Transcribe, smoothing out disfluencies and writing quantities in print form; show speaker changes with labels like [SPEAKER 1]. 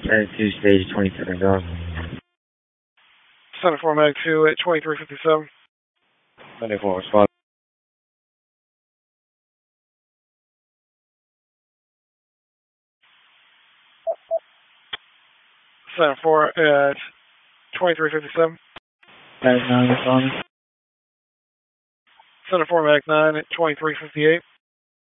[SPEAKER 1] 2 stage 23,000.
[SPEAKER 2] Center 4 Mag 2 at 2357.
[SPEAKER 1] 94, respond.
[SPEAKER 2] Center 4 at 2357.
[SPEAKER 1] Mag 9, respond.
[SPEAKER 2] Center 4 Mag 9 at 2358.